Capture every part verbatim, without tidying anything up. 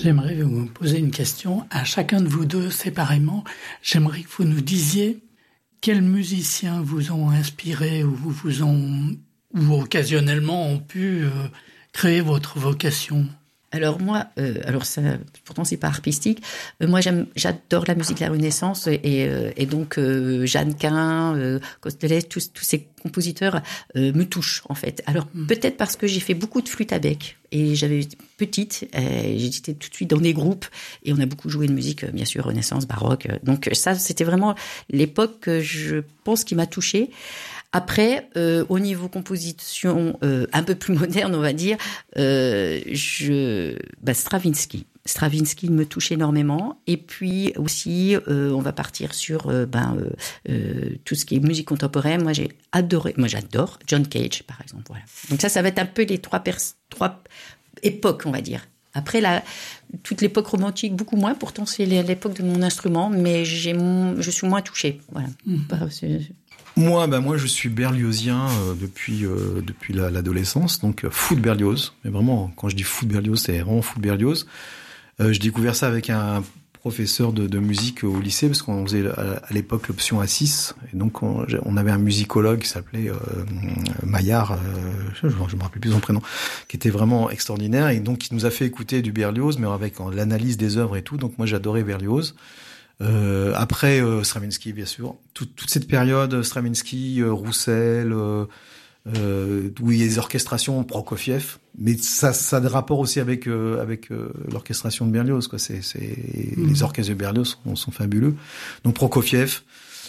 J'aimerais vous poser une question à chacun de vous deux séparément. J'aimerais que vous nous disiez quels musiciens vous ont inspiré ou vous ont ou occasionnellement ont pu euh, créer votre vocation. Alors moi, euh, alors ça, pourtant c'est pas artistique. Euh, moi j'aime, j'adore la musique de la Renaissance et, euh, et donc euh, Jeanne Quin, euh, Costellet, tous, tous ces compositeurs euh, me touchent en fait. Alors mmh. peut-être parce que j'ai fait beaucoup de flûte à bec et j'avais petite, euh, j'étais tout de suite dans des groupes et on a beaucoup joué de musique, bien sûr Renaissance, baroque. Donc ça c'était vraiment l'époque que je pense qui m'a touchée. Après, euh, au niveau composition euh, un peu plus moderne, on va dire, euh, je, bah, Stravinsky. Stravinsky me touche énormément. Et puis aussi, euh, on va partir sur euh, ben, euh, euh, tout ce qui est musique contemporaine. Moi, j'ai adoré. Moi, j'adore John Cage, par exemple. Voilà. Donc ça, ça va être un peu les trois, pers- trois époques, on va dire. Après, la, toute l'époque romantique, beaucoup moins. Pourtant, c'est l'époque de mon instrument, mais j'ai, je suis moins touchée. Voilà. Mmh. C'est, Moi, ben moi, je suis berliozien euh, depuis euh, depuis la, l'adolescence, donc euh, fou de Berlioz. Mais vraiment, quand je dis fou de Berlioz, c'est vraiment fou de Berlioz. Euh, j'ai découvert ça avec un professeur de, de musique au lycée, parce qu'on faisait à, à l'époque l'option A six, et donc on, on avait un musicologue qui s'appelait euh, Maillard, euh, je, je me rappelle plus son prénom, qui était vraiment extraordinaire, et donc il nous a fait écouter du Berlioz, mais avec en, l'analyse des œuvres et tout. Donc moi, j'adorais Berlioz. Euh, après euh, Stravinsky, bien sûr, Tout, toute cette période Stravinsky, euh, Roussel, euh, euh, où il y a des orchestrations, Prokofiev, mais ça, ça a des rapports aussi avec euh, avec euh, l'orchestration de Berlioz, quoi. C'est, c'est mmh. Les orchestres de Berlioz sont, sont fabuleux. Donc Prokofiev.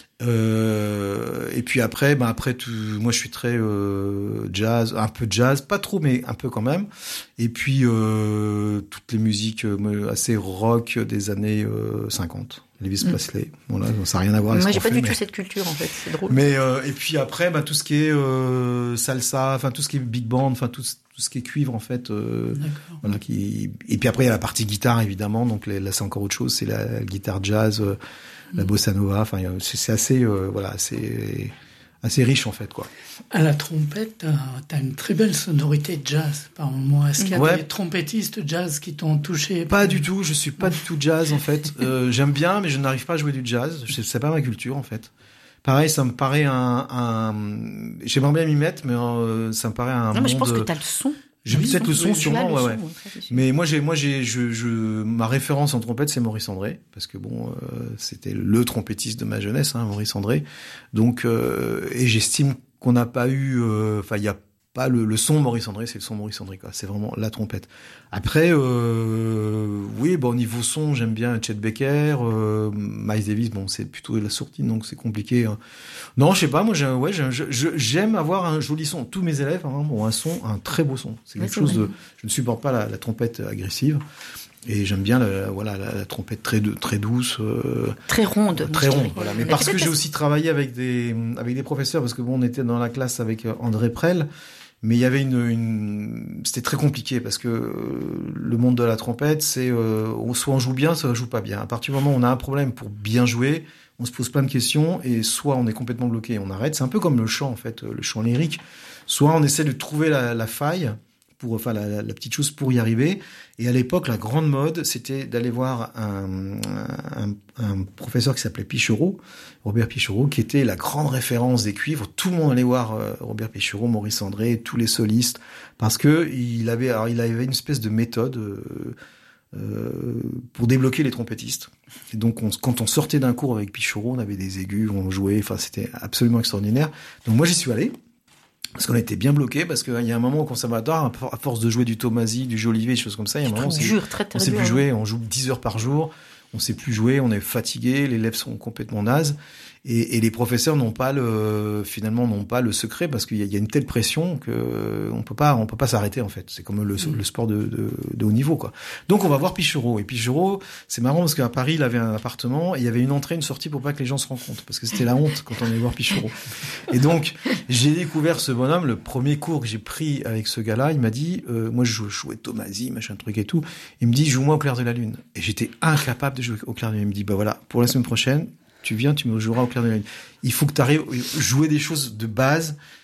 Euh, et puis après, ben après, tout, moi je suis très euh, jazz, un peu jazz, pas trop, mais un peu quand même. Et puis euh, toutes les musiques euh, assez rock des années euh, cinquante. Elvis mmh. Presley, voilà, ça n'a rien à voir avec moi ce j'ai pas fait, du mais... tout cette culture en fait, c'est drôle. Mais euh, et puis après, bah tout ce qui est euh, salsa, enfin tout ce qui est big band, enfin tout, tout ce qui est cuivre en fait, euh, voilà qui. Et puis après il y a la partie guitare évidemment, donc là c'est encore autre chose, c'est la, la guitare jazz, euh, mmh. la bossa nova, enfin c'est, c'est assez, euh, voilà, assez assez riche en fait quoi. À la trompette, t'as, t'as une très belle sonorité de jazz par moment. Est-ce qu'il y a ouais. des trompettistes jazz qui t'ont touché? Pas du tout, je suis pas du tout jazz en fait. Euh, j'aime bien, mais je n'arrive pas à jouer du jazz. C'est, c'est pas ma culture en fait. Pareil, ça me paraît un, un... j'aimerais bien m'y mettre, mais euh, ça me paraît un. Non, mais monde... je pense que t'as le son. J'ai oui, peut-être le son, sûrement, le ouais, son, ouais. ouais. Mais moi, j'ai, moi, j'ai, je, je, ma référence en trompette, c'est Maurice André, parce que bon, euh, c'était le trompettiste de ma jeunesse, hein, Maurice André. Donc, euh, et j'estime qu'on n'a pas eu, enfin, euh, il y a pas le, le son Maurice André, c'est le son Maurice André, quoi. C'est vraiment la trompette. Après, euh, oui, bon, au niveau son, j'aime bien Chet Baker, euh, Miles Davis, bon, c'est plutôt la sourdine, donc c'est compliqué. Hein. Non, je sais pas, moi, j'ai, ouais, j'ai, je, j'aime avoir un joli son. Tous mes élèves, hein, ont un son, un très beau son. C'est quelque ouais, chose vrai. de, je ne supporte pas la, la trompette agressive. Et j'aime bien la, voilà, la, la trompette très, très douce. Euh, très ronde. Très ronde, voilà. Mais, Mais parce que j'ai aussi travaillé avec des, avec des professeurs, parce que bon, on était dans la classe avec André Prel, mais il y avait une, une, c'était très compliqué, parce que euh, le monde de la trompette, c'est, euh, soit on joue bien, soit on joue pas bien. À partir du moment où on a un problème pour bien jouer, on se pose plein de questions, et soit on est complètement bloqué et on arrête. C'est un peu comme le chant, en fait, le chant lyrique. Soit on essaie de trouver la, la faille, pour, enfin, la, la, la petite chose pour y arriver. Et à l'époque, la grande mode, c'était d'aller voir un, un, un professeur qui s'appelait Pichereau, Robert Pichereau, qui était la grande référence des cuivres. Tout le monde allait voir euh, Robert Pichereau, Maurice André, tous les solistes, parce que il avait, alors, il avait une espèce de méthode euh, euh, pour débloquer les trompettistes. Et donc, on, quand on sortait d'un cours avec Pichereau, on avait des aigus, on jouait, enfin, c'était absolument extraordinaire. Donc, moi, j'y suis allé. Parce qu'on était bien bloqués, parce qu'il y a un moment au conservatoire, à force de jouer du Tomasi, du Jolivet, des choses comme ça, il y a un moment, on sait, dur, très, très on sait dur, plus hein. jouer, on joue dix heures par jour, on sait plus jouer, on est fatigué, les élèves sont complètement nazes, et, et les professeurs n'ont pas le, finalement, n'ont pas le secret, parce qu'il y a, il y a une telle pression que on peut pas, on peut pas s'arrêter, en fait. C'est comme le, mmh. le sport de, de, de haut niveau, quoi. Donc, on va voir Pichereau. Et Pichereau, c'est marrant, parce qu'à Paris, il avait un appartement, et il y avait une entrée, une sortie pour pas que les gens se rencontrent, parce que c'était la honte quand on allait voir Pichereau. Et donc, j'ai découvert ce bonhomme, le premier cours que j'ai pris avec ce gars-là, il m'a dit, euh, moi, je jouais Tomasi, machin truc et tout. Il me dit, joue-moi au clair de la lune. Et j'étais incapable de jouer au clair de la lune. Il me dit, bah voilà, pour la semaine prochaine, tu viens, tu me joueras au clair de la lune. Il faut que tu arrives à jouer des choses de base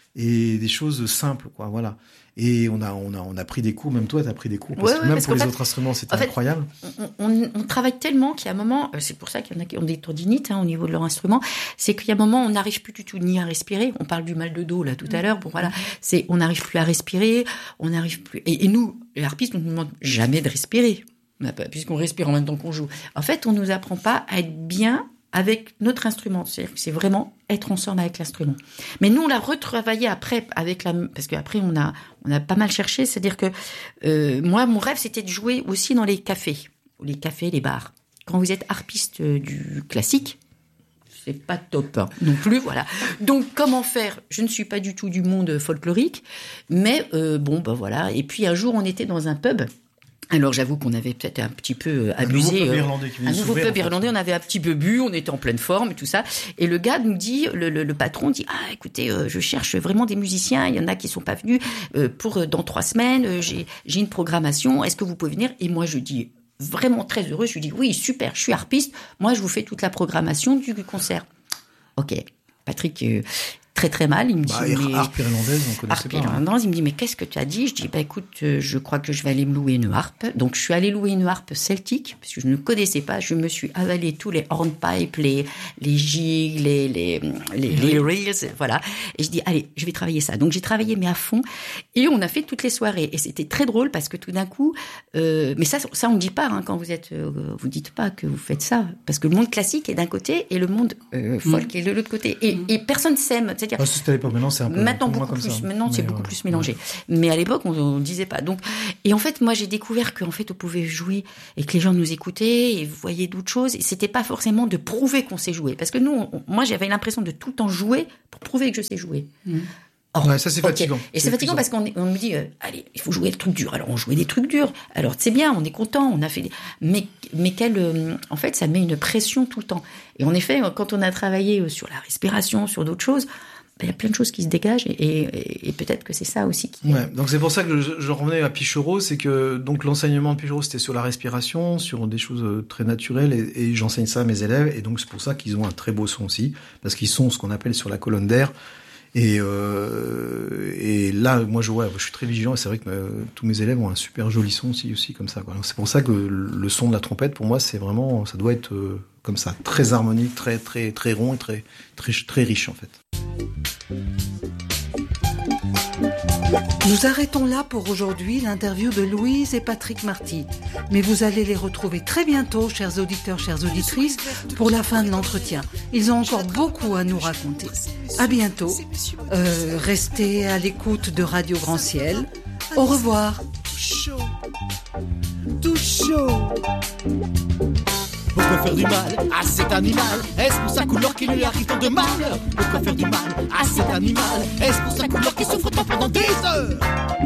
et des choses simples, quoi. Voilà. Et on a, on a, on a pris des cours. Même toi, t'as pris des cours. Parce ouais, que ouais, même parce pour les fait, autres instruments, c'était en incroyable. Fait, on, on, on travaille tellement qu'il y a un moment, c'est pour ça qu'il y en a qui ont des tendinites hein, au niveau de leur instrument, c'est qu'il y a un moment, on n'arrive plus du tout ni à respirer. On parle du mal de dos là tout à l'heure. Bon voilà, c'est, on n'arrive plus à respirer, on n'arrive plus. Et, et nous, les harpistes, on ne nous demande jamais de respirer, puisqu'on respire en même temps qu'on joue. En fait, on nous apprend pas à être bien avec notre instrument, c'est-à-dire que c'est vraiment être ensemble avec l'instrument. Mais nous, on l'a retravaillé après avec la, parce qu'après on a, on a pas mal cherché. C'est-à-dire que euh, moi, mon rêve, c'était de jouer aussi dans les cafés, les cafés, les bars. Quand vous êtes harpiste du classique, c'est pas top hein, non plus, voilà. Donc comment faire ? Je ne suis pas du tout du monde folklorique, mais euh, bon, ben voilà. Et puis un jour, on était dans un pub. Alors j'avoue qu'on avait peut-être un petit peu abusé. Un nouveau pub irlandais qui vient Un nouveau pub irlandais, on avait un petit peu bu, on était en pleine forme et tout ça. Et le gars nous dit, le, le, le patron dit, ah écoutez, euh, je cherche vraiment des musiciens. Il y en a qui sont pas venus euh, pour euh, dans trois semaines. Euh, j'ai j'ai une programmation. Est-ce que vous pouvez venir ? Et moi je dis vraiment très heureux. Je lui dis oui super, je suis harpiste. Moi je vous fais toute la programmation du concert. Ok, Patrick. Euh, très très mal, il me dit bah, mais harpe irlandaise, on connaissait harpe pas. irlandaise, il me dit mais qu'est-ce que tu as dit ? Je dis bah écoute, euh, je crois que je vais aller me louer une harpe. Donc je suis allée louer une harpe celtique parce que je ne connaissais pas. Je me suis avalé tous les hornpipes, les les gigs, les les les, les reels, voilà. Et je dis allez, je vais travailler ça. Donc j'ai travaillé mais à fond et on a fait toutes les soirées et c'était très drôle parce que tout d'un coup, euh, mais ça ça on ne dit pas hein, quand vous êtes, euh, vous dites pas que vous faites ça parce que le monde classique est d'un côté et le monde euh, folk mmh. est de l'autre côté et, mmh. et personne s'aime. C'est-à-dire ah, c'était à l'époque, maintenant c'est un peu maintenant beaucoup comme plus. Ça. Maintenant c'est mais beaucoup ouais. plus mélangé. Ouais. Mais à l'époque on, on disait pas. Donc et en fait moi j'ai découvert qu'en fait on pouvait jouer et que les gens nous écoutaient et voyaient d'autres choses. Et c'était pas forcément de prouver qu'on sait jouer parce que nous, on, moi j'avais l'impression de tout le temps jouer pour prouver que je sais jouer. Mmh. Oh, ouais, ça c'est okay. fatigant. Et c'est, c'est fatigant parce qu'on on me dit, euh, allez, il faut jouer le truc dur. Alors on jouait des trucs durs. Alors c'est bien, on est content, on a fait. Des... Mais mais quel, euh, en fait, ça met une pression tout le temps. Et en effet, quand on a travaillé sur la respiration, sur d'autres choses. Il y a plein de choses qui se dégagent et, et, et peut-être que c'est ça aussi qui... Ouais, donc c'est pour ça que je, je revenais à Pichereau, c'est que donc l'enseignement de Pichereau c'était sur la respiration, sur des choses très naturelles et, et j'enseigne ça à mes élèves et donc c'est pour ça qu'ils ont un très beau son aussi parce qu'ils sont ce qu'on appelle sur la colonne d'air et euh, et là moi je ouais, je suis très vigilant et c'est vrai que euh, tous mes élèves ont un super joli son aussi aussi comme ça quoi. Donc c'est pour ça que le son de la trompette pour moi c'est vraiment ça doit être euh, comme ça, très harmonique, très très très rond et très très très riche en fait. Nous arrêtons là pour aujourd'hui l'interview de Louise et Patrick Marty. Mais vous allez les retrouver très bientôt, chers auditeurs, chères auditrices, pour la fin de l'entretien. Ils ont encore beaucoup à nous raconter. À bientôt. Euh, restez à l'écoute de Radio Grand Ciel. Au revoir. Tout chaud. Pourquoi faire du mal à cet animal ? Est-ce pour sa couleur qu'il lui arrive tant de mal ? Pourquoi faire du mal à cet animal ? Est-ce pour sa couleur qu'il souffre tant pendant des heures ?